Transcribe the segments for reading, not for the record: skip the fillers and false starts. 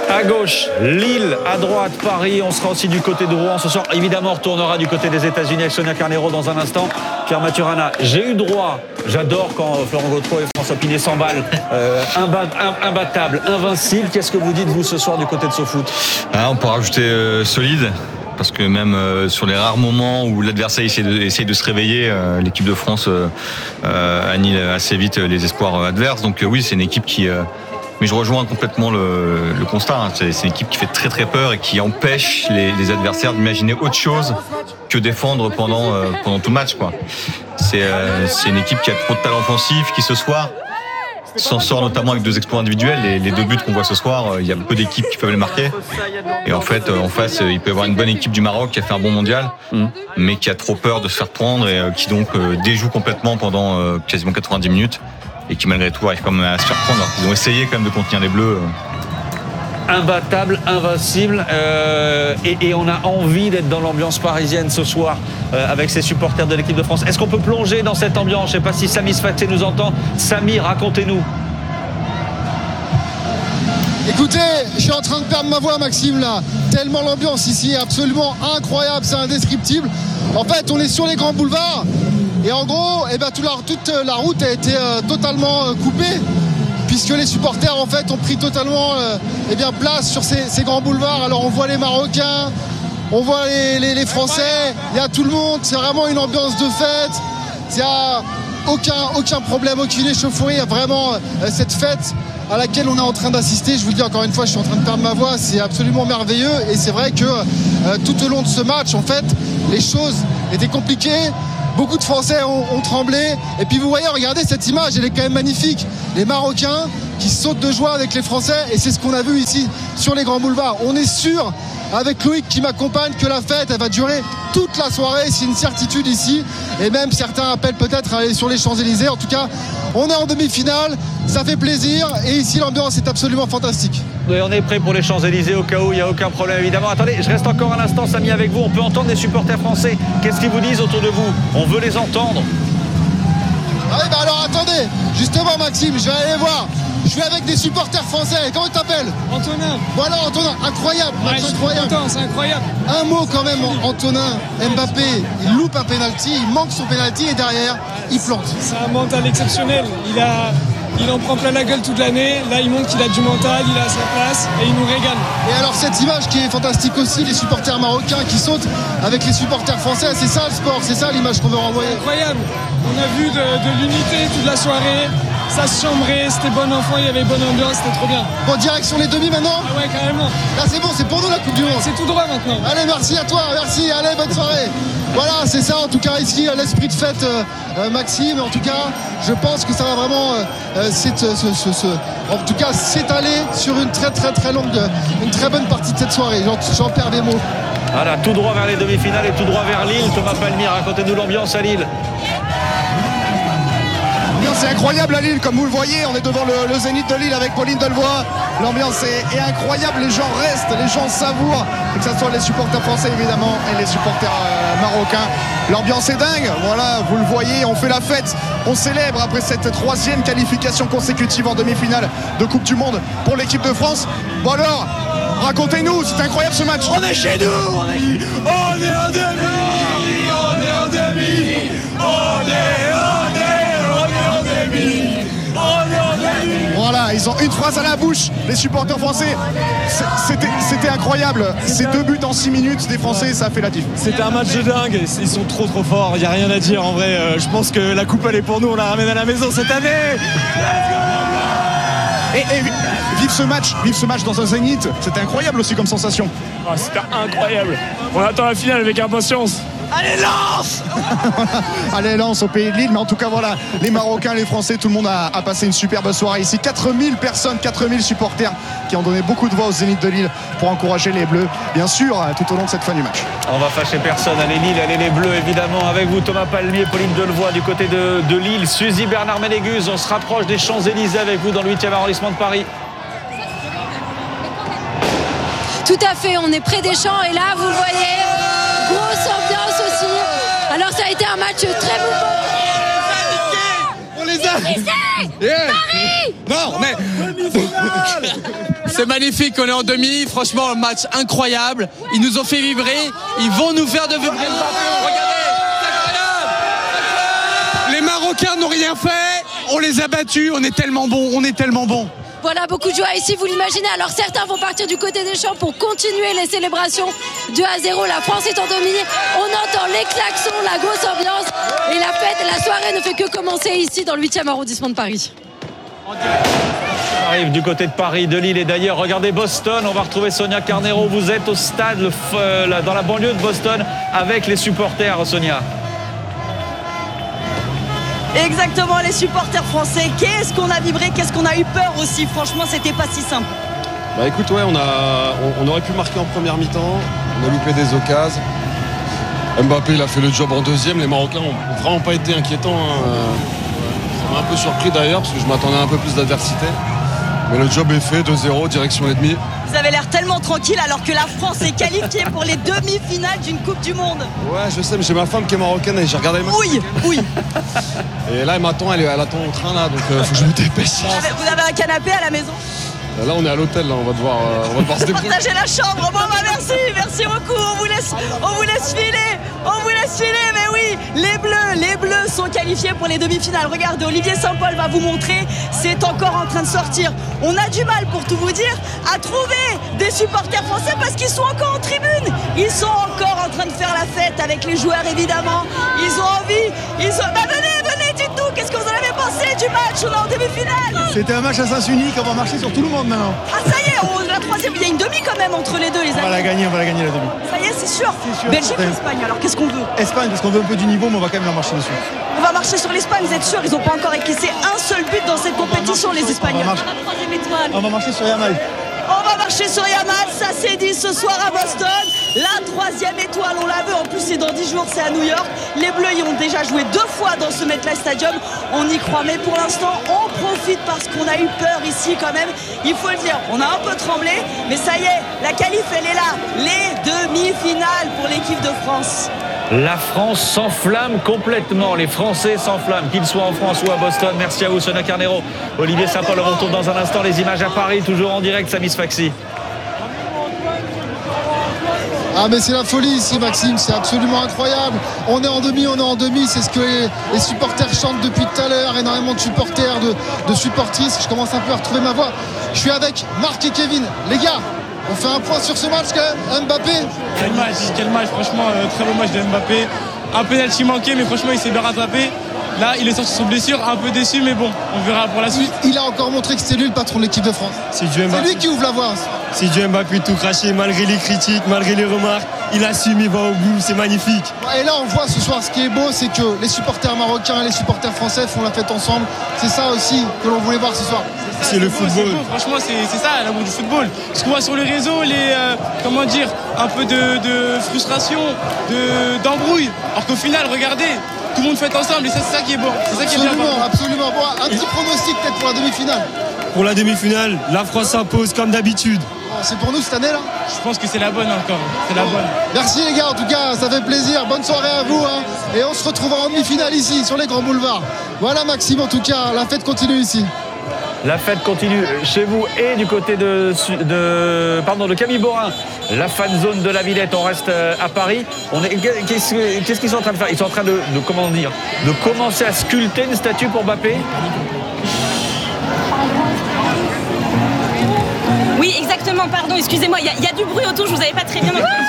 À gauche, Lille, à droite, Paris. On sera aussi du côté de Rouen ce soir. Évidemment, on retournera du côté des États-Unis avec Sonia Carneiro dans un instant. Pierre Maturana, j'ai eu droit, j'adore quand Florent Gautreau et François Pinet s'emballent, imbattable, invincible. Qu'est-ce que vous dites, vous, ce soir, du côté de SoFoot? On peut rajouter solide. Parce que même sur les rares moments où l'adversaire essaye de se réveiller, l'équipe de France annule assez vite les espoirs adverses. Donc oui, c'est une équipe qui... mais je rejoins complètement le constat. C'est une équipe qui fait très très peur et qui empêche les adversaires d'imaginer autre chose que défendre pendant tout le match, quoi. C'est une équipe qui a trop de talent offensif, qui ce soir s'en sort notamment avec 2 exploits individuels. Les 2 buts qu'on voit ce soir, il y a peu d'équipes qui peuvent les marquer. Et en fait, en face, il peut y avoir une bonne équipe du Maroc qui a fait un bon mondial, mais qui a trop peur de se faire prendre et qui donc déjoue complètement pendant quasiment 90 minutes et qui malgré tout arrive quand même à se faire prendre. Alors qu'ils ont essayé quand même de contenir les Bleus. Imbattable, invincible, et on a envie d'être dans l'ambiance parisienne ce soir avec ces supporters de l'équipe de France. Est-ce qu'on peut plonger dans cette ambiance? Je ne sais pas si Samy Sfaxé nous entend. Samy, racontez-nous. Écoutez, je suis en train de perdre ma voix, Maxime, là. Tellement l'ambiance ici est absolument incroyable, c'est indescriptible. En fait, on est sur les grands boulevards et en gros, toute la route a été totalement coupée, puisque les supporters en fait ont pris totalement place sur ces grands boulevards. Alors on voit les Marocains, on voit les Français, il y a tout le monde, c'est vraiment une ambiance de fête. Il n'y a aucun problème, aucune échauffourée, il y a vraiment cette fête à laquelle on est en train d'assister. Je vous le dis encore une fois, je suis en train de perdre ma voix, c'est absolument merveilleux. Et c'est vrai que tout au long de ce match, en fait, les choses étaient compliquées. Beaucoup de Français ont tremblé. Et puis vous voyez, regardez cette image, elle est quand même magnifique. Les Marocains qui sautent de joie avec les Français. Et c'est ce qu'on a vu ici sur les grands boulevards. On est sûr, avec Loïc qui m'accompagne, que la fête, elle va durer toute la soirée. C'est une certitude ici. Et même certains appellent peut-être à aller sur les Champs-Élysées. En tout cas, on est en demi-finale. Ça fait plaisir. Et ici, l'ambiance est absolument fantastique. Et on est prêt pour les Champs-Élysées au cas où, il n'y a aucun problème évidemment. Attendez, je reste encore un instant, Samy, avec vous. On peut entendre des supporters français. Qu'est-ce qu'ils vous disent autour de vous? On veut les entendre. Ah oui, alors attendez, justement Maxime, je vais aller les voir. Je suis avec des supporters français. Comment tu t'appelles? Antonin. Voilà, Antonin, incroyable, Ouais, incroyable. C'est incroyable. Un mot quand même, Antonin. Mbappé, il loupe un penalty, il manque son penalty et derrière, il plante. C'est un mental exceptionnel. Il en prend plein la gueule toute l'année. Là, il montre qu'il a du mental, il a sa place et il nous régale. Et alors cette image qui est fantastique aussi, les supporters marocains qui sautent avec les supporters français, c'est ça le sport, c'est ça l'image qu'on veut renvoyer. Incroyable. On a vu de l'unité toute la soirée. Ça se chambrait, c'était bon enfant, il y avait bonne ambiance, c'était trop bien. Bon, direction les demi maintenant. Ah ouais, carrément. Là c'est bon, c'est pour nous la Coupe du Monde. C'est tout droit maintenant. Allez, merci à toi, merci, allez, bonne soirée. Voilà, c'est ça en tout cas ici, l'esprit de fête, Maxime. En tout cas, je pense que ça va vraiment en tout cas s'étaler sur une très très très longue, une très bonne partie de cette soirée. J'en perds des mots. Voilà, tout droit vers les demi-finales et tout droit vers Lille. Thomas Palmier, racontez-nous l'ambiance à Lille. C'est incroyable à Lille, comme vous le voyez, on est devant le Zénith de Lille avec Pauline Delvoye. L'ambiance est incroyable, les gens restent, les gens savourent, que ce soit les supporters français évidemment et les supporters marocains. L'ambiance est dingue, voilà, vous le voyez, on fait la fête, on célèbre après cette 3e qualification consécutive en demi-finale de Coupe du Monde pour l'équipe de France. Bon alors, racontez-nous, c'est incroyable ce match. On est chez nous, on est en demi, on est en demi, on est en demi. Voilà, ils ont une phrase à la bouche, les supporters français. C'était incroyable. Ces 2 buts en 6 minutes des Français, ça a fait la diff. C'était un match de dingue, ils sont trop forts, il n'y a rien à dire en vrai. Je pense que la coupe elle est pour nous, on la ramène à la maison cette année. Et vive ce match dans un Zénith, c'était incroyable aussi comme sensation. Oh, c'était incroyable, on attend la finale avec impatience. Allez, Lens. Allez, Lens au pays de Lille. Mais en tout cas, voilà, les Marocains, les Français, tout le monde a passé une superbe soirée ici. 4000 personnes, 4000 supporters qui ont donné beaucoup de voix au Zénith de Lille pour encourager les Bleus, bien sûr, tout au long de cette fin du match. On va fâcher personne. Allez Lille, allez les Bleus, évidemment. Avec vous, Thomas Palmier, Pauline Delvoye du côté de Lille. Suzy Bernard Ménégus, on se rapproche des Champs-Élysées avec vous dans le 8e arrondissement de Paris. Tout à fait, on est près des Champs et là, vous le voyez, grosse ambiance aussi. Alors ça a été un match très mouvant. On les a. Yeah. Paris. Non, mais C'est magnifique qu'on est en demi. Franchement, match incroyable. Ils nous ont fait vibrer. Ils vont nous faire de vibrer. Regardez, c'est incroyable. Les Marocains n'ont rien fait. On les a battus. On est tellement bons. Voilà, beaucoup de joie ici, vous l'imaginez. Alors certains vont partir du côté des champs pour continuer les célébrations. 2-0, la France est en demi. On entend les klaxons, la grosse ambiance. Et la fête, la soirée ne fait que commencer ici dans le 8e arrondissement de Paris. On arrive du côté de Paris, de Lille et d'ailleurs. Regardez Boston, on va retrouver Sonia Carneiro. Vous êtes au stade dans la banlieue de Boston avec les supporters, Sonia. Exactement, les supporters français. Qu'est-ce qu'on a vibré, qu'est-ce qu'on a eu peur aussi. Franchement, c'était pas si simple. Bah écoute, ouais, on aurait pu marquer en première mi-temps. On a loupé des occasions. Mbappé, il a fait le job en deuxième. Les Marocains n'ont vraiment pas été inquiétants. Ça m'a un peu surpris d'ailleurs, parce que je m'attendais à un peu plus d'adversité. Mais le job est fait, 2-0, direction l'ennemi. Vous avez l'air tellement tranquille alors que la France est qualifiée pour les demi-finales d'une Coupe du Monde. Ouais, je sais, mais j'ai ma femme qui est marocaine et j'ai regardé le match. Oui. Et là, elle m'attend, elle attend au train là, donc faut que je me dépêche. Vous avez un canapé à la maison? Là, on est à l'hôtel, là, on va devoir se débrouiller. Partagez la chambre. Bon, bah merci beaucoup. On vous laisse filer, mais oui, les Bleus sont qualifiés pour les demi-finales. Regardez, Olivier Saint-Paul va vous montrer, c'est encore en train de sortir. On a du mal, pour tout vous dire, à trouver des supporters français parce qu'ils sont encore en tribune. Ils sont encore en train de faire la fête avec les joueurs, évidemment. Ils ont envie, venez, dites-nous, qu'est-ce que vous en avez pensé du match? On est en demi-finale. C'était un match à sens unique, on va marcher sur tout le monde maintenant. Ah ça y est, la troisième, il y a une demi quand même entre les deux, les amis. On va la gagner la demi. Ça y est, c'est sûr. Belgique ou Espagne, alors qu'est-ce qu'on veut? Espagne, parce qu'on veut un peu du niveau, mais on va quand même leur marcher dessus. On va marcher sur l'Espagne, vous êtes sûr? Ils n'ont pas encore encaissé un seul but dans cette compétition, les Espagnols. On va marcher sur Yamal. On va marcher sur Yamal, ça c'est dit ce soir à Boston. La 3e étoile, on la veut. En plus, c'est dans 10 jours, c'est à New York. Les Bleus y ont déjà joué 2 fois dans ce MetLife Stadium. On y croit, mais pour l'instant, on profite parce qu'on a eu peur ici quand même. Il faut le dire, on a un peu tremblé, mais ça y est, la qualif, elle est là. Les demi-finales pour l'équipe de France. La France s'enflamme complètement. Les Français s'enflamment, qu'ils soient en France ou à Boston. Merci à vous, Sonia Carneiro. Olivier Saint-Paul, on retourne dans un instant. Les images à Paris, toujours en direct, Samy Sfaxi. Ah mais c'est la folie ici, Maxime, c'est absolument incroyable. On est en demi, c'est ce que les supporters chantent depuis tout à l'heure. Énormément de supporters, de supportrices. Je commence un peu à retrouver ma voix. Je suis avec Marc et Kevin. Les gars, on fait un point sur ce match quand même. Mbappé. Quel match, franchement, très beau match de Mbappé. Un penalty manqué, mais franchement il s'est bien rattrapé. Là, il est sorti sur blessure, un peu déçu, mais bon, on verra pour la suite. Il a encore montré que c'était lui le patron de l'équipe de France. C'est lui qui ouvre la voie. C'est du Mbappé tout craché, malgré les critiques, malgré les remarques. Il assume, il va au bout, c'est magnifique. Et là, on voit ce soir, ce qui est beau, c'est que les supporters marocains et les supporters français font la fête ensemble. C'est ça aussi que l'on voulait voir ce soir. C'est le football. Beau, franchement, c'est ça, l'amour du football. Ce qu'on voit sur les réseaux, un peu de frustration, d'embrouille. Alors qu'au final, regardez, tout le monde fête ensemble et c'est ça qui est beau. C'est ça qui est bien. Absolument. Bon, un petit pronostic peut-être pour la demi-finale. Pour la demi-finale, la France s'impose comme d'habitude. C'est pour nous cette année là? Je pense que c'est la bonne encore. C'est la bonne. Merci les gars, en tout cas, ça fait plaisir. Bonne soirée à vous. Et on se retrouvera en demi-finale ici, sur les grands boulevards. Voilà Maxime, en tout cas, la fête continue ici. La fête continue chez vous et du côté de Camille Borin. La fan zone de la Villette, on reste à Paris. Qu'est-ce qu'ils sont en train de faire? Ils sont en train de commencer à sculpter une statue pour Mbappé. Oui, exactement, pardon, excusez-moi, il y a du bruit autour, je vous avais pas très bien entendu.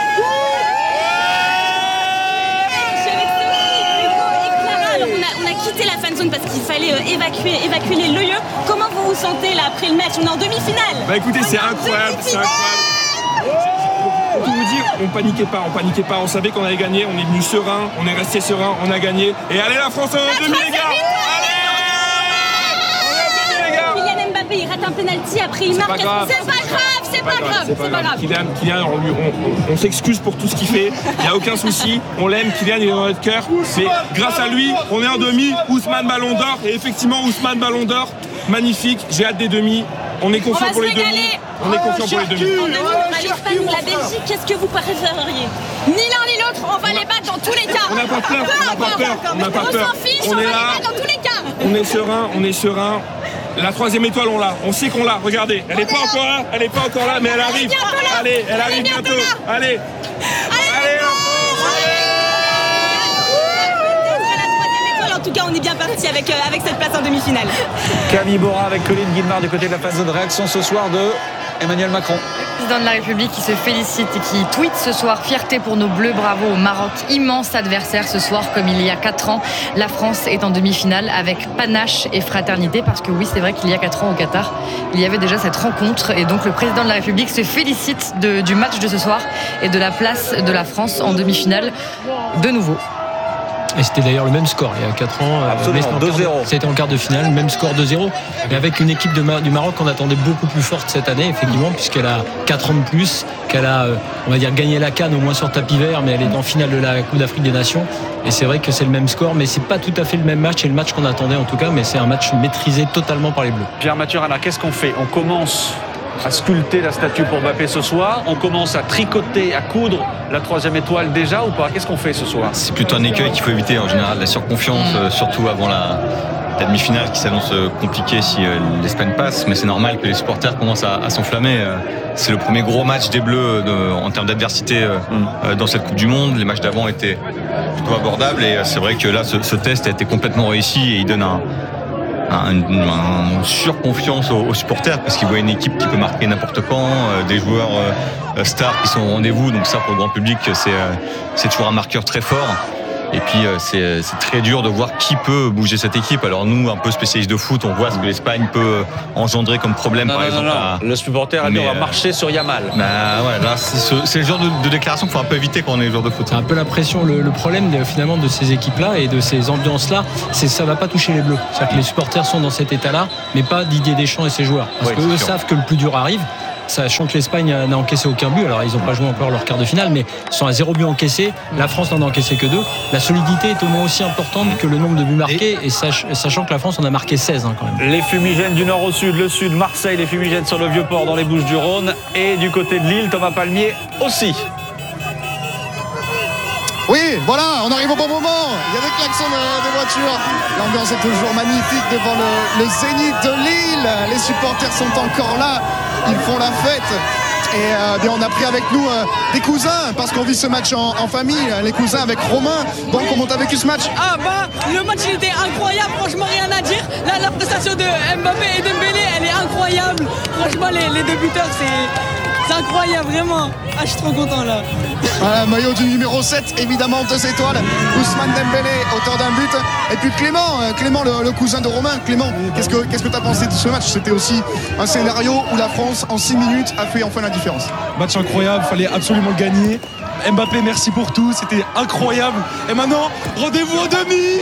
Alors on a quitté la fan zone parce qu'il fallait évacuer les lieux. Comment vous vous sentez là après le match? On est en demi-finale. Bah écoutez, c'est incroyable, Pour tout vous dire, on paniquait pas, on savait qu'on allait gagner, on est venu serein, on est resté serein, on a gagné. Et allez la France en demi les gars! Kylian Mbappé, il rate un penalty, après il marque. C'est pas grave. Kylian, on s'excuse pour tout ce qu'il fait, il n'y a aucun souci, on l'aime, Kylian il est dans notre cœur. Mais grâce à lui, on est en demi, Ousmane Ballon d'Or, et effectivement Ousmane Ballon d'Or, magnifique, j'ai hâte des demi. On est confiant pour les demi. On est confiant pour les demi. L'Espagne ou la Belgique, qu'est-ce que vous préféreriez? Ni l'un ni l'autre, on va les battre dans tous les cas. On n'a pas peur, on n'a pas peur. On s'en fiche, on va les battre dans tous les cas. On est serein. La troisième étoile, on l'a. On sait qu'on l'a. Regardez, elle n'est pas encore là. Elle n'est pas encore là, mais elle arrive. Allez, elle arrive bientôt. Allez. En tout cas, on est bien parti avec cette place en demi-finale. Camille Borra avec Colline Guillemard du côté de la phase de réaction ce soir de Emmanuel Macron. Le président de la République qui se félicite et qui tweet ce soir: fierté pour nos Bleus, bravo au Maroc, immense adversaire ce soir comme il y a 4 ans. La France est en demi-finale avec panache et fraternité, parce que oui, c'est vrai qu'il y a 4 ans au Qatar, il y avait déjà cette rencontre, et donc le président de la République se félicite du match de ce soir et de la place de la France en demi-finale de nouveau. Et c'était d'ailleurs le même score il y a 4 ans. Absolument, 2-0. C'était en quart de finale, même score 2-0. Et avec une équipe du Maroc qu'on attendait beaucoup plus forte cette année, effectivement, puisqu'elle a 4 ans de plus, qu'elle a, on va dire, gagné la CAN au moins sur tapis vert, mais elle est en finale de la Coupe d'Afrique des Nations. Et c'est vrai que c'est le même score, mais c'est pas tout à fait le même match. C'est le match qu'on attendait en tout cas, mais c'est un match maîtrisé totalement par les Bleus. Pierre Maturana, qu'est-ce qu'on fait? On commence à sculpter la statue pour Mbappé ce soir, on commence à tricoter, à coudre la troisième étoile déjà ou pas? Qu'est-ce qu'on fait ce soir? C'est plutôt un écueil qu'il faut éviter en général, la surconfiance, surtout avant la demi-finale qui s'annonce compliquée si l'Espagne passe, mais c'est normal que les supporters commencent à s'enflammer. C'est le premier gros match des Bleus en termes d'adversité dans cette Coupe du Monde. Les matchs d'avant étaient plutôt abordables, et c'est vrai que là ce test a été complètement réussi, et il donne une surconfiance aux supporters, parce qu'ils voient une équipe qui peut marquer n'importe quand, des joueurs stars qui sont au rendez-vous, donc ça pour le grand public c'est toujours un marqueur très fort. Et puis c'est très dur de voir qui peut bouger cette équipe. Alors nous, un peu spécialistes de foot, on voit ce que l'Espagne peut engendrer comme problème, par exemple. Le supporter a dit on va marcher sur Yamal. Bah ouais, là c'est le genre de déclaration qu'il faut un peu éviter quand on est joueur de foot. C'est un peu l'impression, le problème finalement de ces équipes-là et de ces ambiances-là, c'est que ça va pas toucher les Bleus. C'est-à-dire que les supporters sont dans cet état-là, mais pas Didier Deschamps et ses joueurs. Parce qu'eux savent que le plus dur arrive. Sachant que l'Espagne n'a encaissé aucun but, alors ils n'ont pas joué encore leur quart de finale, mais ils sont à 0 but encaissé. La France n'en a encaissé que 2. La solidité est au moins aussi importante que le nombre de buts marqués, et sachant que la France en a marqué 16 quand même. Les fumigènes du nord au sud, le sud, Marseille, les fumigènes sur le Vieux-Port dans les Bouches-du-Rhône, et du côté de Lille, Thomas Palmier aussi. Oui, voilà, on arrive au bon moment. Il y a des klaxons des voitures. L'ambiance est toujours magnifique devant le Zénith de Lille. Les supporters sont encore là. Ils font la fête. Et bien on a pris avec nous des cousins, parce qu'on vit ce match en famille. Les cousins avec Romain. Bon, comment t'as vécu ce match? Le match il était incroyable, franchement rien à dire. Là, la prestation de Mbappé et Dembélé, elle est incroyable. Franchement, les deux buteurs, c'est incroyable, vraiment. Je suis trop content là. Voilà, maillot du numéro 7, évidemment 2 étoiles. Ousmane Dembélé, auteur d'un but. Et puis Clément, le cousin de Romain. Clément, qu'est-ce que tu as pensé de ce match? C'était aussi un scénario où la France, en 6 minutes, a fait enfin la différence. Match incroyable, il fallait absolument le gagner. Mbappé, merci pour tout, c'était incroyable. Et maintenant, rendez-vous en demi.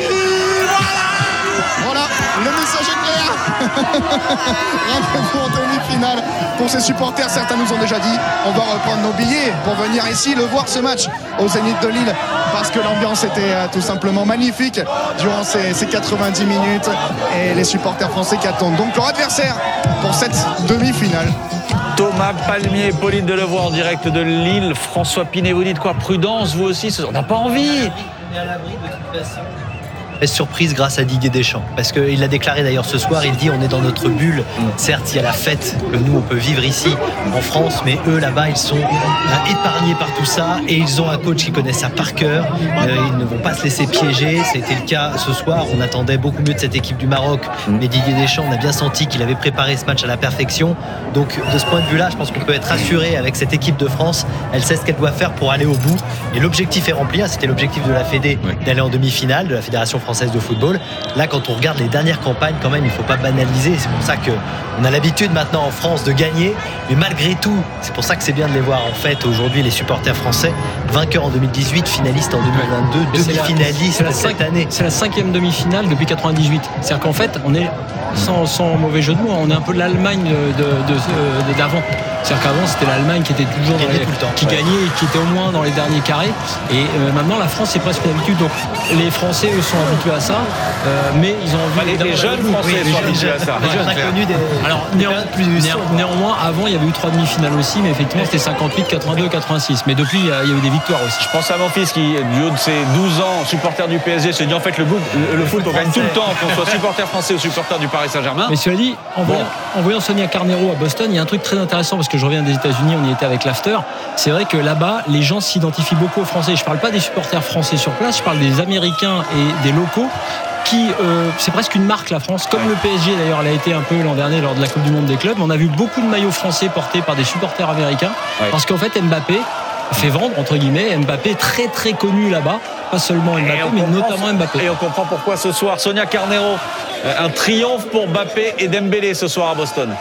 Voilà, le message est clair. Rendez-vous en demi-finale. Pour ces supporters, certains nous ont déjà dit on va reprendre nos billets pour venir ici le voir ce match au Zénith de Lille, parce que l'ambiance était tout simplement magnifique durant ces 90 minutes, et les supporters français qui attendent donc leur adversaire pour cette demi-finale. Thomas Palmier, Pauline Delevoye en direct de Lille. François Pinet, vous dites quoi? Prudence, vous aussi? On n'a pas envie. On est à l'abri de toute façon. Surprise grâce à Didier Deschamps, parce qu'il l'a déclaré d'ailleurs ce soir, il dit on est dans notre bulle, certes il y a la fête que nous on peut vivre ici en France, mais eux là-bas ils sont épargnés par tout ça, et ils ont un coach qui connaît ça par cœur, ils ne vont pas se laisser piéger. C'était le cas ce soir, on attendait beaucoup mieux de cette équipe du Maroc, mais Didier Deschamps, on a bien senti qu'il avait préparé ce match à la perfection, donc de ce point de vue là je pense qu'on peut être rassuré avec cette équipe de France. Elle sait ce qu'elle doit faire pour aller au bout, et l'objectif est rempli. C'était l'objectif de la Fédé d'aller en demi-finale, de la Fédération française de football. Là, quand on regarde les dernières campagnes, quand même, il ne faut pas banaliser. C'est pour ça qu'on a l'habitude maintenant en France de gagner. Mais malgré tout, c'est pour ça que c'est bien de les voir en fait aujourd'hui, les supporters français, vainqueurs en 2018, finalistes en 2022, demi-finalistes cette année. C'est la 5e demi-finale depuis 98. C'est-à-dire qu'en fait, on est sans mauvais jeu de mots, on est un peu l'Allemagne d'avant. C'est-à-dire qu'avant, c'était l'Allemagne qui était toujours qui gagnait et qui était au moins dans les derniers carrés. Et maintenant, la France, c'est presque une habitude. Donc, les Français, eux, sont habitués à ça, mais ils ont envie. Les jeunes Français sont habitués à ça. Alors, néanmoins, avant, il y avait eu 3 demi-finales aussi, mais effectivement, c'était 58, 82, 86. Mais depuis, il y a eu des victoires aussi. Je pense à mon fils qui, du haut de ses 12 ans, supporter du PSG, se dit en fait, le foot, on gagne tout le temps, qu'on soit supporter français ou supporter du Paris Paris Saint-Germain. Mais cela dit, en voyant Sonia Carneiro à Boston, il y a un truc très intéressant parce que je reviens des États-Unis, on y était avec l'after. C'est vrai que là-bas, les gens s'identifient beaucoup aux Français. Je parle pas des supporters français sur place, je parle des Américains et des locaux. C'est presque une marque, la France, comme le PSG d'ailleurs elle a été un peu l'an dernier lors de la Coupe du Monde des clubs. On a vu beaucoup de maillots français portés par des supporters américains parce qu'en fait Mbappé fait vendre entre guillemets. Mbappé est très très connu là-bas, pas seulement Mbappé mais notamment Mbappé. Et on comprend pourquoi ce soir Sonia Carneiro, un triomphe pour Mbappé et Dembélé ce soir à Boston.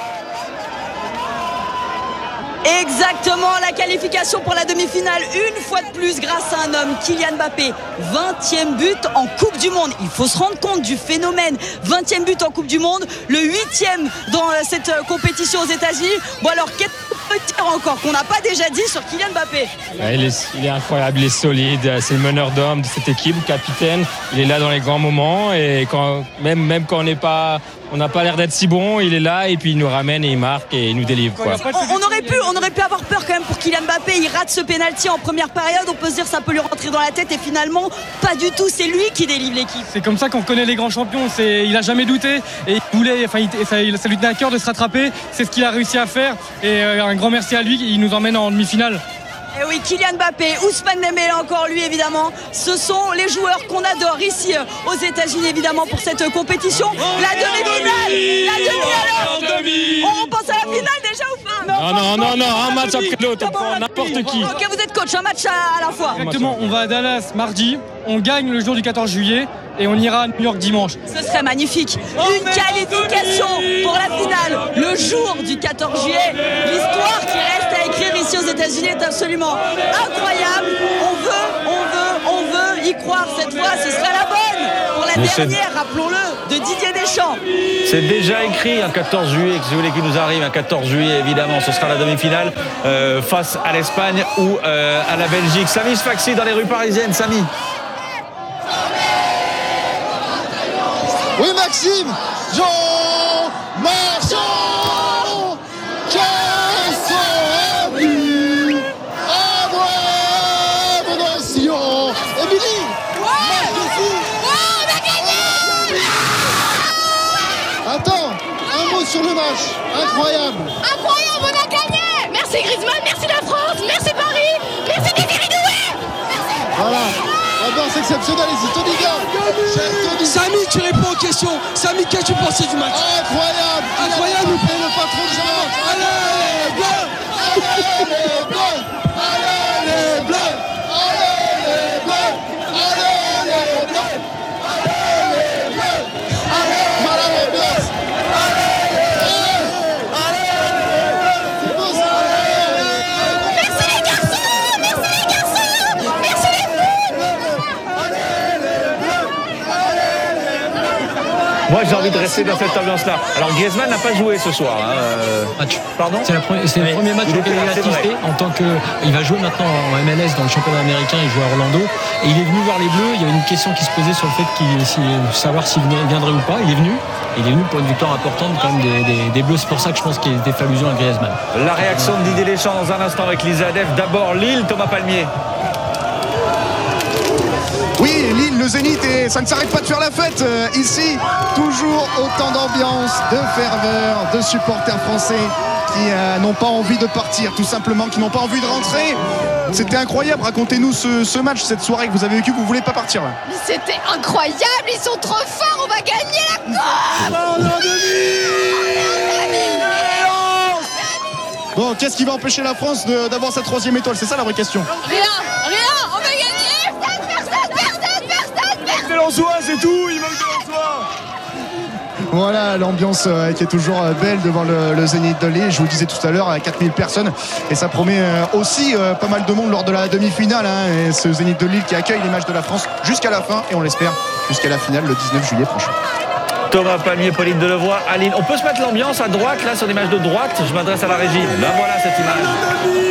Exactement, la qualification pour la demi-finale, une fois de plus grâce à un homme, Kylian Mbappé, 20e but en Coupe du Monde. Il faut se rendre compte du phénomène, 20e but en Coupe du Monde, le 8e dans cette compétition aux États-Unis. Bon alors, qu'est-ce qu'on peut dire encore qu'on n'a pas déjà dit sur Kylian Mbappé? Il est incroyable, il est solide, c'est le meneur d'hommes de cette équipe, le capitaine. Il est là dans les grands moments et même quand on n'a pas l'air d'être si bon, il est là et puis il nous ramène et il marque et il nous délivre. Quoi. On aurait pu avoir peur quand même pour Kylian Mbappé. Il rate ce pénalty en première période. On peut se dire ça peut lui rentrer dans la tête et finalement pas du tout. C'est lui qui délivre l'équipe. C'est comme ça qu'on connaît les grands champions. Il a jamais douté et ça lui tenait à cœur de se rattraper. C'est ce qu'il a réussi à faire et un grand merci à lui. Il nous emmène en demi-finale. Et oui, Kylian Mbappé, Ousmane Dembélé encore lui évidemment. Ce sont les joueurs qu'on adore ici aux États-Unis évidemment pour cette compétition. La demi-finale, on pense à la finale déjà ou pas? Non, un match après l'autre, on prend n'importe qui. Ok, vous êtes coach, un match à la fois. Exactement, on va à Dallas mardi, on gagne le jour du 14 juillet et on ira à New York dimanche. Ce serait magnifique. Une qualification pour la finale le jour du 14 juillet. L'histoire qui reste à écrire ici aux États-Unis est absolument incroyable. On veut y croire cette fois. Ce sera la bonne pour la dernière, rappelons-le, de Didier Deschamps. C'est déjà écrit un 14 juillet, si vous voulez qu'il nous arrive un 14 juillet évidemment, ce sera la demi-finale face à l'Espagne ou à la Belgique. Samy Sfaxi dans les rues parisiennes. Samy. Oui Maxime, Jean Marchand, qu'est-ce qu'on a vu à mon nation. Émilie, on a gagné. Attends, un mot sur le match, incroyable. Incroyable, on a gagné. Merci Griezmann, merci la France, merci Paris, merci Désiré Doué. Voilà. Ambiance exceptionnelle ici, Tony Gard. Samy, tu réponds aux questions. Samy, qu'as-tu pensé du match? Incroyable. Incroyable. Le patron de Jean-Marc. Allez les Bleus. Allez les Bleus. Allez les Bleus. Allez les Bleus. Allez les Bleus. Allez les Bleus. Allez, Madame Ambiance. C'est beau ça. Merci les garçons. Merci les filles. Moi j'ai envie de rester dans cette ambiance-là. Alors Griezmann n'a pas joué ce soir. Pardon. C'est le premier match auquel il a assisté en tant que. Il va jouer maintenant en MLS dans le championnat américain. Il joue à Orlando et il est venu voir les Bleus. Il y avait une question qui se posait sur le fait savoir s'il viendrait ou pas. Il est venu. Il est venu pour une victoire importante quand même des Bleus. C'est pour ça que je pense qu'il était fait allusion à Griezmann. La réaction de Didier Deschamps dans un instant avec Lisa Adef. D'abord Lille, Thomas Palmier. Oui, Lille, le Zénith, et ça ne s'arrête pas de faire la fête. Ici, toujours autant d'ambiance, de ferveur, de supporters français qui n'ont pas envie de partir, tout simplement, qui n'ont pas envie de rentrer. C'était incroyable. Racontez-nous ce match, cette soirée que vous avez vécu, vous ne voulez pas partir là. Mais c'était incroyable, ils sont trop forts, on va gagner la coupe. Bon, qu'est-ce qui va empêcher la France d'avoir sa 3e étoile? C'est ça la vraie question. Rien, on va gagner. C'est l'Ansois, c'est tout, il manque de l'Ansois. Voilà l'ambiance qui est toujours belle devant le Zénith de Lille. Je vous le disais tout à l'heure, 4000 personnes. Et ça promet aussi pas mal de monde lors de la demi-finale. Et ce Zénith de Lille qui accueille les matchs de la France jusqu'à la fin. Et on l'espère jusqu'à la finale le 19 juillet prochain. Thomas Palmier, Pauline Delevoye, Aline. On peut se mettre l'ambiance à droite, là, sur l'image de droite. Je m'adresse à la régie. Là, voilà cette image.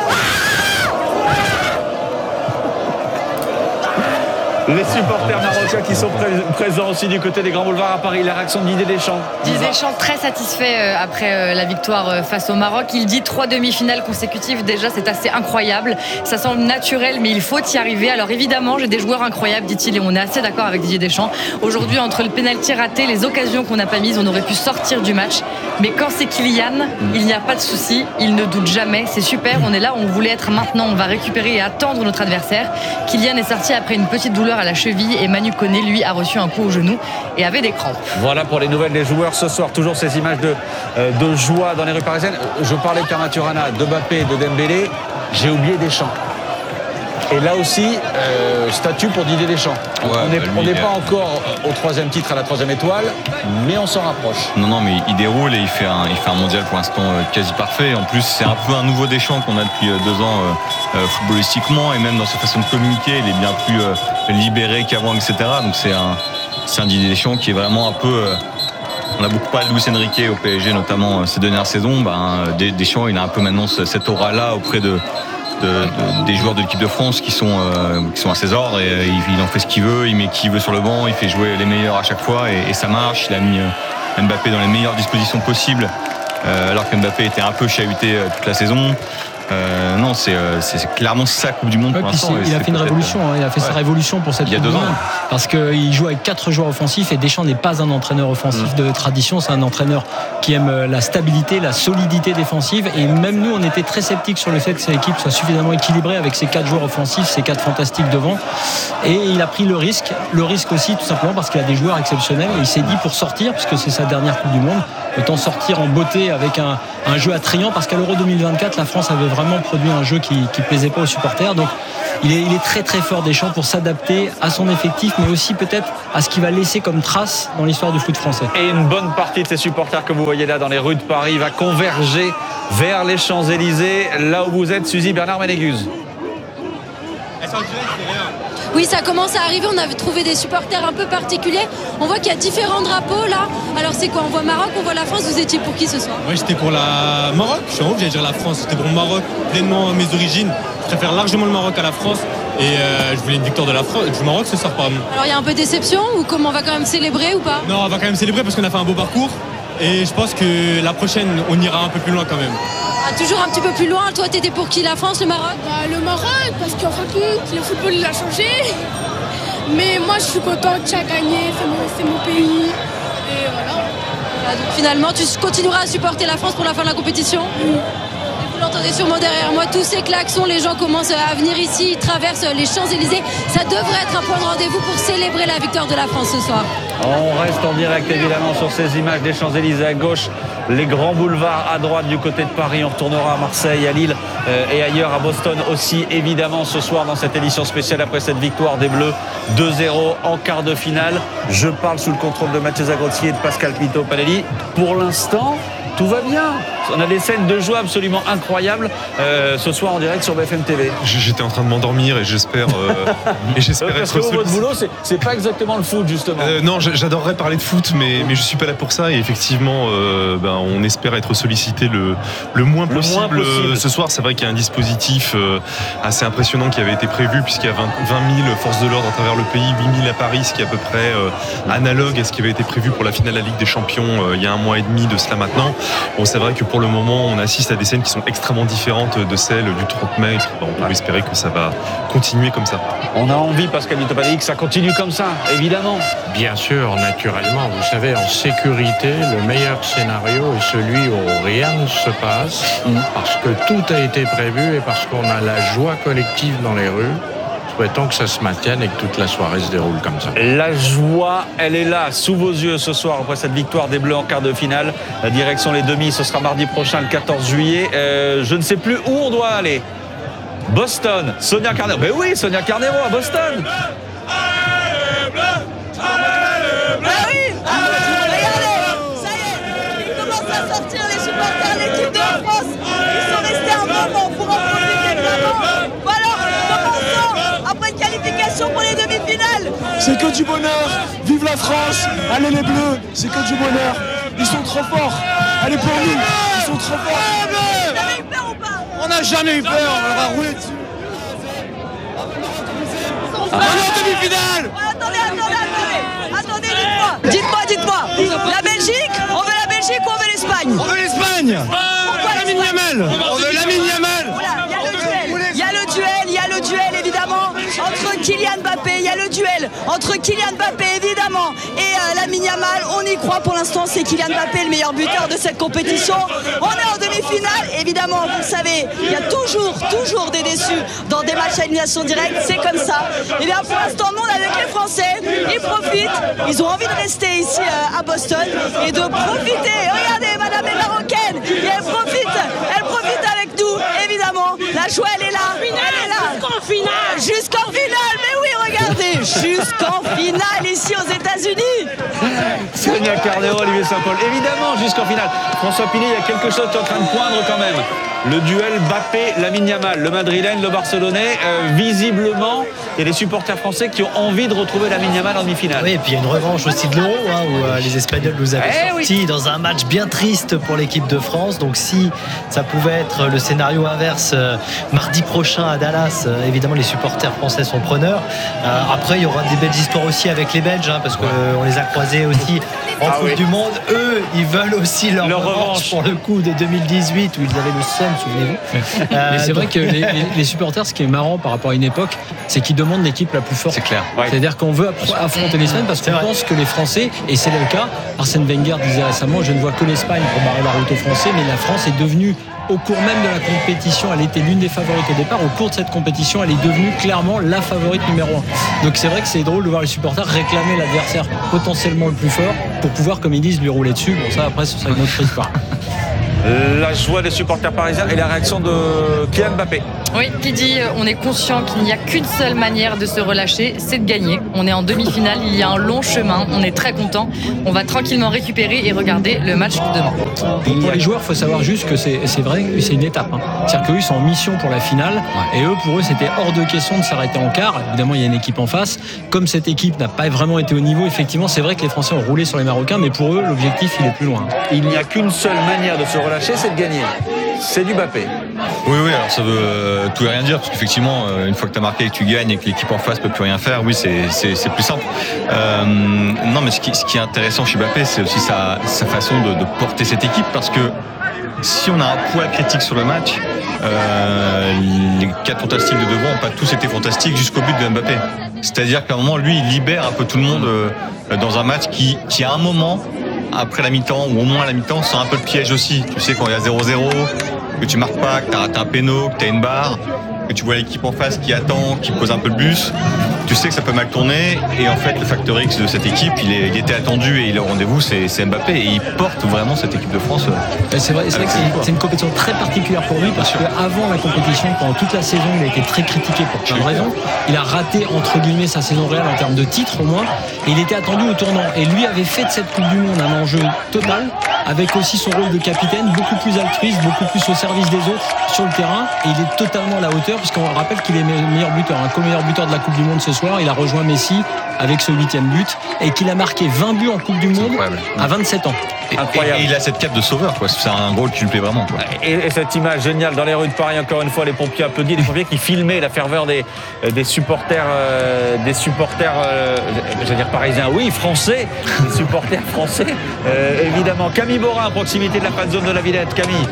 Les supporters marocains Laetitia, qui sont présents aussi du côté des Grands Boulevards à Paris. La réaction de Didier Deschamps. Didier Deschamps très satisfait après la victoire face au Maroc. Il dit 3 demi-finales consécutives. Déjà, c'est assez incroyable. Ça semble naturel, mais il faut y arriver. Alors évidemment, j'ai des joueurs incroyables, dit-il, et on est assez d'accord avec Didier Deschamps. Aujourd'hui, entre le pénalty raté, les occasions qu'on n'a pas mises, on aurait pu sortir du match. Mais quand c'est Kylian, il n'y a pas de souci. Il ne doute jamais. C'est super. On est là, on voulait être maintenant. On va récupérer et attendre notre adversaire. Kylian est sorti après une petite douleur à la cheville et Manu Koné, lui, a reçu un coup au genou et avait des crampes. Voilà pour les nouvelles des joueurs ce soir. Toujours ces images de joie dans les rues parisiennes. Je parlais de Pierre Maturana, de Mbappé, de Dembélé. J'ai oublié Deschamps. Et là aussi, statut pour Didier Deschamps. On n'est pas encore au 3e titre, à la 3e étoile, mais on s'en rapproche. Non, mais il déroule et il fait un mondial pour l'instant quasi parfait. En plus, c'est un peu un nouveau Deschamps qu'on a depuis 2 ans footballistiquement, et même dans sa façon de communiquer, il est bien plus libéré qu'avant, etc. Donc c'est un Didier Deschamps qui est vraiment un peu... on a beaucoup parlé de Luis Enrique au PSG, notamment ces dernières saisons. Deschamps, il a un peu maintenant cette aura-là auprès des joueurs de l'équipe de France qui sont à ses ordres, et il en fait ce qu'il veut, il met qui veut sur le banc, il fait jouer les meilleurs à chaque fois, et ça marche. Il a mis Mbappé dans les meilleures dispositions possibles, alors que Mbappé était un peu chahuté toute la saison. Non, c'est clairement sa Coupe du Monde pour l'instant. Il a fait une révolution, il a fait sa révolution pour cette Coupe du Monde. Parce qu'il joue avec 4 joueurs offensifs, et Deschamps n'est pas un entraîneur offensif de tradition, c'est un entraîneur qui aime la stabilité, la solidité défensive, et même nous on était très sceptiques sur le fait que cette équipe soit suffisamment équilibrée avec ses 4 joueurs offensifs, ses 4 fantastiques devant, et il a pris le risque aussi tout simplement parce qu'il a des joueurs exceptionnels, et il s'est dit, pour sortir, puisque c'est sa dernière Coupe du Monde, autant sortir en beauté avec un jeu attrayant, parce qu'à l'Euro 2024 la France avait vraiment produit un jeu qui plaisait pas aux supporters. Donc il est très très fort Deschamps pour s'adapter à son effectif, mais aussi peut-être à ce qu'il va laisser comme trace dans l'histoire du foot français. Et une bonne partie de ces supporters que vous voyez là dans les rues de Paris va converger vers les Champs-Élysées, là où vous êtes, Suzy Bernard Ménéguz. Oui, ça commence à arriver. On avait trouvé des supporters un peu particuliers. On voit qu'il y a différents drapeaux là. Alors c'est quoi? On voit Maroc, on voit la France. Vous étiez pour qui ce soir? Moi j'étais pour la Maroc. Je suis en haut, j'allais dire la France. C'était pour le Maroc, pleinement mes origines. Je préfère largement le Maroc à la France. Et je voulais une victoire du Maroc ce soir, pardon. Alors il y a un peu de déception, ou comment on va quand même célébrer ou pas? Non, on va quand même célébrer parce qu'on a fait un beau parcours. Et je pense que la prochaine, on ira un peu plus loin quand même. Toujours un petit peu plus loin. Toi, t'étais pour qui? La France, le Maroc? Le Maroc, parce qu'en fin de compte, le football il a changé. Mais moi, je suis content que tu as gagné. C'est mon pays. Et voilà. Donc, finalement, tu continueras à supporter la France pour la fin de la compétition? Oui. Vous l'entendez sûrement derrière moi, tous ces klaxons, les gens commencent à venir ici, ils traversent les Champs-Élysées. Ça devrait être un point de rendez-vous pour célébrer la victoire de la France ce soir. On reste en direct évidemment sur ces images des Champs-Élysées à gauche, les grands boulevards à droite du côté de Paris. On retournera à Marseille, à Lille et ailleurs, à Boston aussi évidemment ce soir dans cette édition spéciale après cette victoire des Bleus 2-0 en quart de finale. Je parle sous le contrôle de Mathieu Zagrotti et de Pascal Pinto-Palelli. Pour l'instant, tout va bien. On a des scènes de joie absolument incroyables ce soir en direct sur BFM TV. J'étais en train de m'endormir et j'espère parce que votre boulot, c'est pas exactement le foot justement. Non, j'adorerais parler de foot, mais je suis pas là pour ça. Et effectivement, on espère être sollicité le moins possible ce soir. C'est vrai qu'il y a un dispositif assez impressionnant qui avait été prévu, puisqu'il y a 20 000 forces de l'ordre à travers le pays, 8 000 à Paris, ce qui est à peu près analogue à ce qui avait été prévu pour la finale de la Ligue des Champions il y a 1 mois et demi de cela maintenant. Bon, c'est vrai que pour le moment, on assiste à des scènes qui sont extrêmement différentes de celles du 30 mai. On peut espérer que ça va continuer comme ça. On a envie, Pascal Pinto-Palelli, que ça continue comme ça, évidemment. Bien sûr, naturellement. Vous savez, en sécurité, le meilleur scénario est celui où rien ne se passe, parce que tout a été prévu et parce qu'on a la joie collective dans les rues. Souhaitons que ça se maintienne et que toute la soirée se déroule comme ça. La joie, elle est là, sous vos yeux ce soir, après cette victoire des Bleus en quart de finale. La direction les demi, ce sera mardi prochain, le 14 juillet. Je ne sais plus où on doit aller. Boston, Sonia Carneiro. Ben oui, Sonia Carneiro à Boston. Sortir les supporters de l'équipe de France, ils sont restés un moment pour en profiter vraiment. Voilà, commençons après une qualification pour les demi-finales. C'est que du bonheur, vive la France, allez les Bleus, c'est que du bonheur, ils sont trop forts, allez pour nous, ils sont trop forts. Vous avez eu peur ou pas? On n'a jamais eu peur, on leur a roulé dessus. On est en demi-finale. Attendez, dites-moi. La Belgique, on veut la Belgique ou on veut l'Espagne? On veut l'Espagne. Pourquoi Lamine Yamal. On veut Lamine Yamal. Il y a le duel évidemment entre Kylian Mbappé, évidemment et Lamine Yamal. On y croit pour l'instant, c'est Kylian Mbappé le meilleur buteur de cette compétition. On est en demi-finale, évidemment, vous le savez, il y a toujours des déçus dans des matchs à élimination directe, c'est comme ça. Et bien pour l'instant, nous on est avec les Français, ils profitent, ils ont envie de rester ici à Boston et de profiter. Regardez, madame est marocaine, et elle profite avec nous, évidemment. La joie elle est là. Jusqu'en finale, mais oui, regardez, jusqu'en finale ici aux États-Unis. Sonia Carneiro, Olivier Saint-Paul, évidemment jusqu'en finale. François Pinet, il y a quelque chose qui est en train de poindre quand même. Le duel Mbappé-Lamine Yamal, le Madrilène, le Barcelonais, visiblement, il y a des supporters français qui ont envie de retrouver Lamine Yamal en demi-finale. Oui, et puis il y a une revanche aussi de l'Euro, où les Espagnols nous avaient sortis dans un match bien triste pour l'équipe de France. Donc si ça pouvait être le scénario inverse mardi prochain à Dallas, évidemment les supporters français sont preneurs. Après, il y aura des belles histoires aussi avec les Belges, parce qu'on les a croisés aussi en Coupe du Monde. Eux, ils veulent aussi leur revanche pour le coup de 2018 où ils avaient le seum, souvenez-vous. Mais c'est vrai que les supporters, ce qui est marrant par rapport à une époque, c'est qu'ils demandent l'équipe la plus forte. C'est clair. C'est-à-dire qu'on veut affronter l'Espagne parce qu'on pense que les Français, et c'est le cas, Arsène Wenger disait récemment, je ne vois que l'Espagne pour barrer la route aux Français, mais la France est devenue, au cours même de la compétition, elle était l'une des favorites au départ. Au cours de cette compétition, elle est devenue clairement la favorite numéro 1. Donc c'est vrai que c'est drôle de voir les supporters réclamer l'adversaire potentiellement le plus fort pour pouvoir, comme ils disent, lui rouler dessus. Bon, ça après, ce sera une autre histoire. La joie des supporters parisiens et la réaction de Kylian Mbappé. Oui, qui dit on est conscient qu'il n'y a qu'une seule manière de se relâcher, c'est de gagner. On est en demi-finale, il y a un long chemin, on est très content. On va tranquillement récupérer et regarder le match de demain. Pour les joueurs, il faut savoir juste que c'est vrai, c'est une étape. C'est-à-dire qu'eux, ils sont en mission pour la finale et pour eux, c'était hors de question de s'arrêter en quart. Évidemment, il y a une équipe en face. Comme cette équipe n'a pas vraiment été au niveau, effectivement, c'est vrai que les Français ont roulé sur les Marocains, mais pour eux, l'objectif, il est plus loin. Il n'y a qu'une seule manière de se relâcher, c'est de gagner. C'est du Mbappé. Oui, alors ça veut tout et rien dire, parce qu'effectivement, une fois que tu as marqué et que tu gagnes et que l'équipe en face ne peut plus rien faire, oui, c'est plus simple. Non, mais ce qui est intéressant chez Mbappé, c'est aussi sa façon de porter cette équipe, parce que si on a un poids critique sur le match, les 4 fantastiques de devant n'ont pas tous été fantastiques jusqu'au but de Mbappé. C'est-à-dire qu'à un moment, lui, il libère un peu tout le monde dans un match qui à un moment, après la mi-temps, ou au moins à la mi-temps, sent un peu de piège aussi. Tu sais, quand il y a 0-0, que tu marques pas, que tu as raté un péno, que tu as une barre, que tu vois l'équipe en face qui attend, qui pose un peu le bus, tu sais que ça peut mal tourner. Et en fait, le facteur X de cette équipe, il était attendu et il est au rendez-vous, c'est Mbappé. Et il porte vraiment cette équipe de France. C'est vrai que c'est une compétition très particulière pour lui, parce qu'avant la compétition, pendant toute la saison, il a été très critiqué pour plein de raisons. Il a raté, entre guillemets, sa saison réelle en termes de titres au moins. Et il était attendu au tournant. Et lui avait fait de cette Coupe du Monde un enjeu total, avec aussi son rôle de capitaine, beaucoup plus altruiste, beaucoup plus au service des autres sur le terrain. Et il est totalement à la hauteur, puisqu'on rappelle qu'il est le meilleur buteur, co-meilleur buteur de la Coupe du Monde ce soir. Il a rejoint Messi avec ce 8e but et qu'il a marqué 20 buts en Coupe du Monde à 27 ans. Incroyable. Et il a cette cape de sauveur, quoi. C'est un rôle qui lui plaît vraiment, quoi. Et cette image géniale dans les rues de Paris, encore une fois, les pompiers applaudis, les pompiers qui filmaient la ferveur des supporters, j'allais dire parisiens, oui, français, des supporters français, évidemment. Camille Borin, à proximité de la fan zone de la Villette. Camille.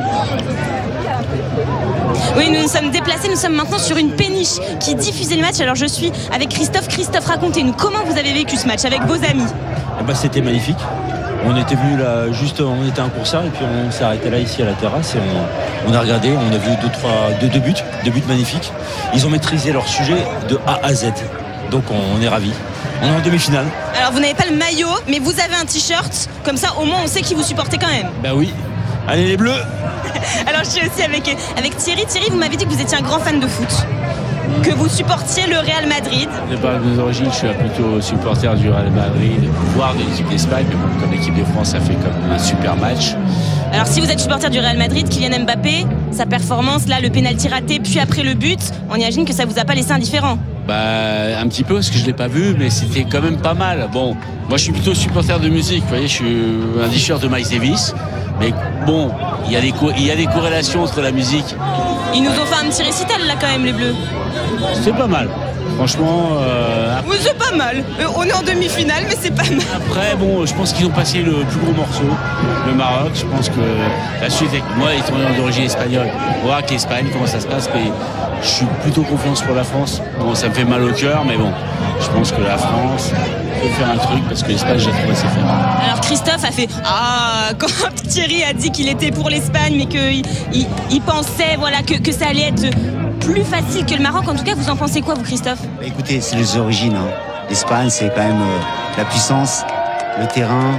Oui, nous nous sommes déplacés, nous sommes maintenant sur une péniche qui diffusait le match. Alors je suis avec Christophe. Christophe, racontez-nous comment vous avez vécu ce match avec vos amis. C'était magnifique. On était venus là, juste, on était un courseur et puis on s'est arrêté là ici à la terrasse et on a regardé, on a vu deux buts magnifiques. Ils ont maîtrisé leur sujet de A à Z. Donc on est ravis. On est en demi-finale. Alors vous n'avez pas le maillot, mais vous avez un t-shirt. Comme ça, au moins, on sait qui vous supportez quand même. Bah oui. Allez les Bleus. Alors je suis aussi avec Thierry. Thierry, vous m'avez dit que vous étiez un grand fan de foot, que vous supportiez le Real Madrid. De par mes origines, je suis plutôt supporter du Real Madrid, voire de l'équipe d'Espagne, mais bon, comme l'équipe de France a fait comme un super match. Alors si vous êtes supporter du Real Madrid, Kylian Mbappé, sa performance, là, le pénalty raté, puis après le but, on imagine que ça vous a pas laissé indifférent. Un petit peu, parce que je l'ai pas vu, mais c'était quand même pas mal. Bon, moi je suis plutôt supporter de musique, vous voyez, je suis un t-shirt de Miles Davis. Mais bon, il y a des corrélations entre la musique. Ils nous ont fait un petit récital là quand même, les Bleus. C'est pas mal. Franchement, Oui, c'est pas mal. On est en demi-finale, mais c'est pas mal. après, bon, je pense qu'ils ont passé le plus gros morceau, le Maroc. Je pense que la suite, moi, étant d'origine espagnole, on va voir avec l'Espagne comment ça se passe. Mais je suis plutôt confiance pour la France. Bon, ça me fait mal au cœur, mais bon, je pense que la France peut faire un truc parce que l'Espagne, j'ai trouvé assez faible. Alors Christophe a fait quand Thierry a dit qu'il était pour l'Espagne, mais qu'il pensait que ça allait être plus facile que le Maroc. En tout cas, vous en pensez quoi, vous, Christophe? Écoutez, c'est les origines. L'Espagne, c'est quand même la puissance, le terrain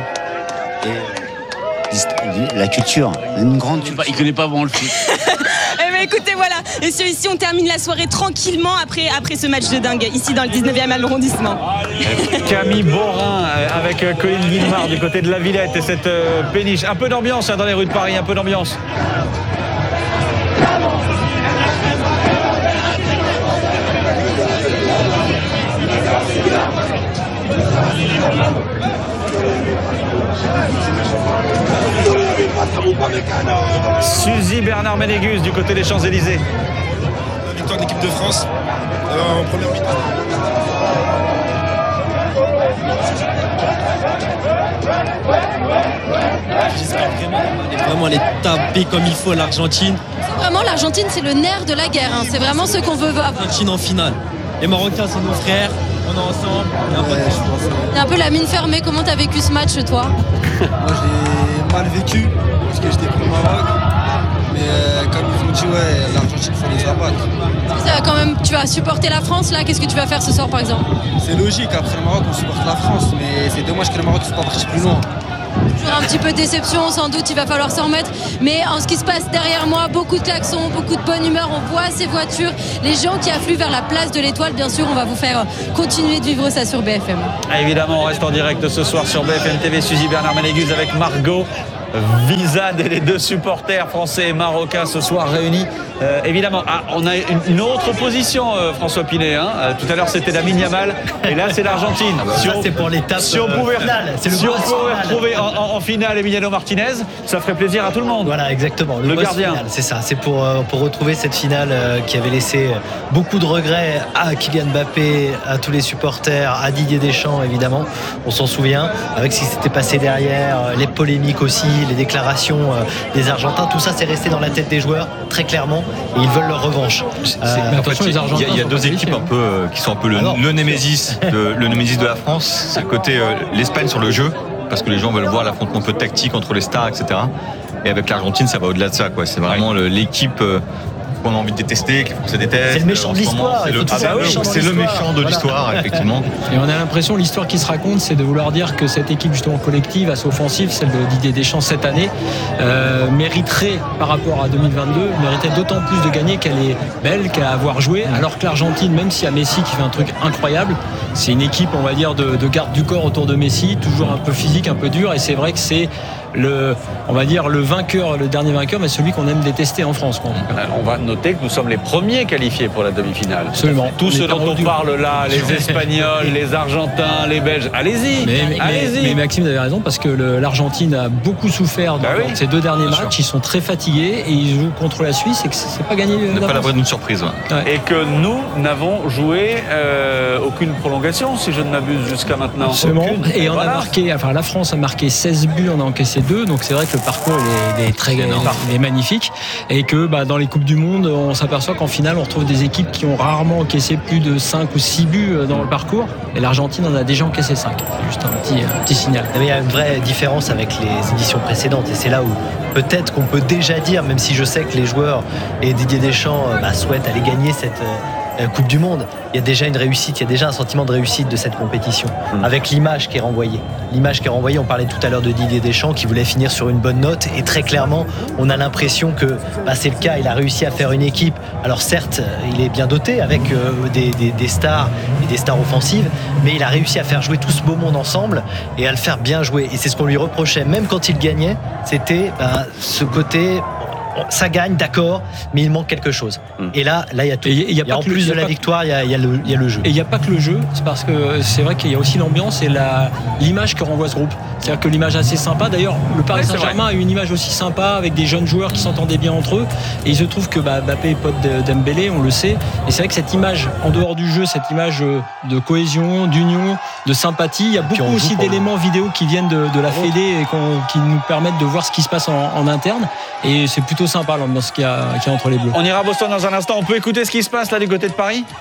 et la culture. Une grande culture. Il connaît pas vraiment le foot. Eh bien, écoutez, voilà. Et ici, on termine la soirée tranquillement après ce match de dingue, ici dans le 19e arrondissement. Camille Borin avec Colin Guillemard du côté de la Villette et cette péniche. Un peu d'ambiance dans les rues de Paris, un peu d'ambiance. Suzy Bernard Ménégus du côté des Champs-Élysées. La victoire de l'équipe de France en première mi-temps. J'espère vraiment aller taper comme il faut l'Argentine. Vraiment, l'Argentine, c'est le nerf de la guerre. C'est vraiment ce qu'on veut voir. L'Argentine en finale. Les Marocains sont nos frères. On est ensemble. T'as un peu la mine fermée. Comment t'as vécu ce match, toi? Moi, je l'ai mal vécu parce que j'étais pour le Maroc. Mais comme ils ont dit, l'Argentine, il faut les abattre. Quand même, tu vas supporter la France là. Qu'est-ce que tu vas faire ce soir, par exemple? C'est logique. Après le Maroc, on supporte la France. Mais c'est dommage que le Maroc ne soit pas parti plus loin. Toujours un petit peu de déception, sans doute, il va falloir s'en remettre. Mais en ce qui se passe derrière moi, beaucoup de klaxons, beaucoup de bonne humeur. On voit ces voitures, les gens qui affluent vers la place de l'Étoile. Bien sûr, on va vous faire continuer de vivre ça sur BFM. Évidemment, on reste en direct ce soir sur BFM TV. Suzy Bernard Ménégus avec Margot Vizade et les deux supporters français et marocains ce soir réunis. Évidemment, on a une autre opposition, François Pinet. Tout à l'heure, c'était Lamine Yamal et là, c'est l'Argentine. C'est pour l'étape finale. Si on pouvait retrouver en finale Emiliano Martinez, ça ferait plaisir à tout le monde. Voilà, exactement. Le gardien. Final, c'est ça. C'est pour retrouver cette finale qui avait laissé beaucoup de regrets à Kylian Mbappé, à tous les supporters, à Didier Deschamps, évidemment. On s'en souvient, avec ce qui s'était passé derrière, les polémiques aussi, les déclarations des Argentins. Tout ça, c'est resté dans la tête des joueurs, très clairement, et ils veulent leur revanche. Il y a deux équipes un peu qui sont un peu le némésis de la France. C'est le côté l'Espagne sur le jeu, parce que les gens veulent voir l'affrontement un peu tactique entre les stars, etc. Et avec l'Argentine, ça va au-delà de ça, quoi. C'est vraiment l'équipe qu'on a envie de détester, que les Français détestent. C'est le méchant de l'histoire. C'est le méchant de l'histoire, effectivement. Et on a l'impression, l'histoire qui se raconte, c'est de vouloir dire que cette équipe justement collective, assez offensive, celle de Didier Deschamps cette année, mériterait, par rapport à 2022, mériterait d'autant plus de gagner qu'elle est belle, qu'à avoir joué, alors que l'Argentine, même s'il y a Messi qui fait un truc incroyable, c'est une équipe, on va dire, de garde du corps autour de Messi, toujours un peu physique, un peu dur, et c'est vrai que c'est on va dire le vainqueur, le dernier vainqueur, mais celui qu'on aime détester en France. On va noter que nous sommes les premiers qualifiés pour la demi-finale. Absolument. Tous ceux dont on parle là, les Espagnols, les Argentins, les Belges, allez-y. Mais Maxime avait raison, parce que l'Argentine a beaucoup souffert dans ces deux derniers matchs. Ils sont très fatigués et ils jouent contre la Suisse et que c'est pas gagné. On n'est pas l'abri d'une surprise. Et que nous n'avons joué aucune prolongation, si je ne m'abuse, jusqu'à maintenant. Absolument. Et on a marqué, la France a marqué 16 buts, on a encaissé 2, donc c'est vrai que le parcours il est magnifique, et que dans les Coupes du Monde, on s'aperçoit qu'en finale on retrouve des équipes qui ont rarement encaissé plus de 5 ou 6 buts dans le parcours, et l'Argentine en a déjà encaissé 5. C'est juste un petit signal. Mais il y a une vraie différence avec les éditions précédentes, et c'est là où peut-être qu'on peut déjà dire, même si je sais que les joueurs et Didier Deschamps souhaitent aller gagner cette Coupe du Monde, il y a déjà une réussite, il y a déjà un sentiment de réussite de cette compétition, avec l'image qui est renvoyée. L'image qui est renvoyée, on parlait tout à l'heure de Didier Deschamps qui voulait finir sur une bonne note, et très clairement, on a l'impression que c'est le cas. Il a réussi à faire une équipe, alors certes, il est bien doté avec des stars et des stars offensives, mais il a réussi à faire jouer tout ce beau monde ensemble et à le faire bien jouer. Et c'est ce qu'on lui reprochait, même quand il gagnait, c'était ce côté... ça gagne, d'accord, mais il manque quelque chose. Et là, il y a tout. En plus de la victoire, il y a le jeu. Et il n'y a pas que le jeu, c'est parce que c'est vrai qu'il y a aussi l'ambiance et l'image que renvoie ce groupe. C'est-à-dire que l'image est assez sympa. D'ailleurs, le Paris Saint-Germain a une image aussi sympa avec des jeunes joueurs qui s'entendaient bien entre eux. Et il se trouve que Mbappé est pote d'Dembélé, on le sait. Et c'est vrai que cette image, en dehors du jeu, cette image de cohésion, d'union, de sympathie, il y a beaucoup aussi d'éléments vidéo qui viennent de la Fédé et qui nous permettent de voir ce qui se passe en interne. Et c'est plutôt sympa l'ambiance qu'il y a entre les Bleus. On ira à Boston dans un instant. On peut écouter ce qui se passe là du côté de Paris ?